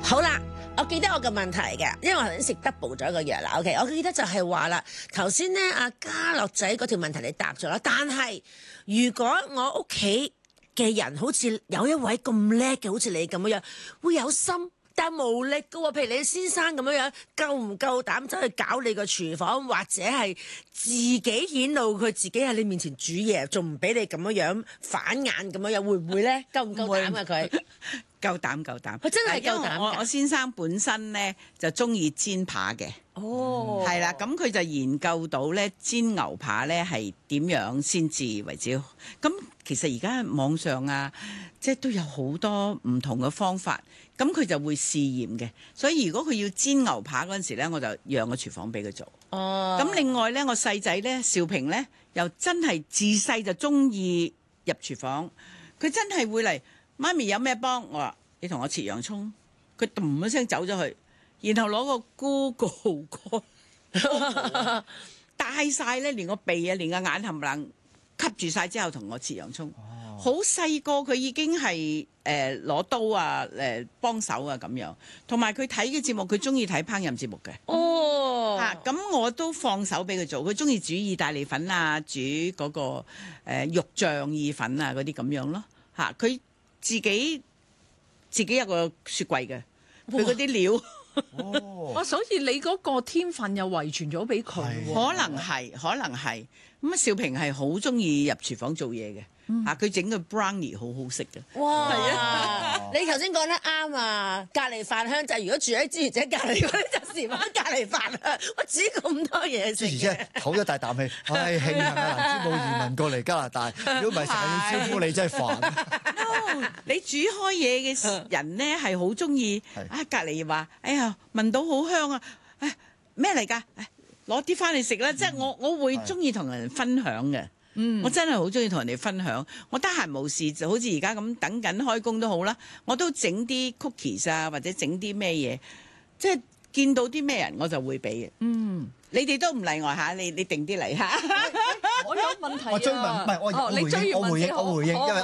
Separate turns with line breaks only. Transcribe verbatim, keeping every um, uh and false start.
好啦，我記得我嘅問題嘅，因為我頭先食 double 咗個藥啦。OK，我記得就係話啦，頭先咧阿嘉樂仔嗰條問題你答咗啦，但係如果我屋企嘅人好似有一位咁叻嘅，好似你咁樣樣，會有心但無力嘅喎。譬如你先生咁樣樣，夠唔夠膽走去搞你個廚房，或者係自己顯露佢自己喺你面前煮嘢，仲唔俾你咁樣樣反眼咁樣樣，會唔會咧？夠唔夠膽啊佢？
夠膽夠膽，
佢真係夠膽㗎。
我我先生本身咧就中意煎扒嘅，
哦，
係啦，咁佢就研究到咧煎牛扒咧係點樣先至為止。咁其實而家網上啊，即係都有好多唔同嘅方法，咁佢就會試驗嘅。所以如果佢要煎牛扒嗰陣時咧，我就讓個廚房俾佢做。
哦，
咁另外咧，我細仔咧兆平咧又真係自細就中意入廚房，佢真係會嚟。媽咪有咩幫我話？你同我切洋葱，佢咚一聲走咗去，然後攞個 Google 乾帶晒咧，連個鼻啊，連個眼冚唪唥吸住晒之後，同我切洋葱。好細個佢已經係誒攞刀啊，誒、呃、幫手啊咁樣，同埋佢睇嘅節目，佢中意睇烹飪節目嘅。
哦，
嚇咁、啊、我都放手俾佢做，佢中意煮意大利粉啊，煮嗰、那個誒、呃、肉醬意粉啊嗰啲咁樣咯。嚇、啊、佢。自己自己有個雪櫃嘅，佢嗰啲料，
哦，所以你嗰個天分又遺傳咗俾佢喎。
可能係，可能係。咁啊，兆平係好中意入廚房做嘢嘅，嚇佢整個 brownie 好好食嘅。
哇！係啊，你頭先講得啱啊！隔離飯香就係如果住喺朱小姐隔離嗰啲就時揾隔離飯香，我煮咁多嘢食。
朱小姐唞一大啖氣，唉，慶幸啊，蘭子冇移民過嚟加拿大，如果唔係成日要招呼你真係煩。
No，你煮開嘢嘅人咧係好中意啊！隔離話：哎呀，聞到好香啊！誒咩嚟㗎？攞啲翻嚟食啦！即係我我會中意同人分享嘅。嗯，我真係好中意同人哋分享。我得閒無事就好似而家咁等緊開工都好啦，我都整啲 cookies 啊，或者整啲咩嘢，即係見到啲咩人我就會俾嘅。嗯，你哋都唔例外嚇，你你定啲嚟嚇。
我有問題啊！
我追問，唔係我我回應，我回應，我回應，因為。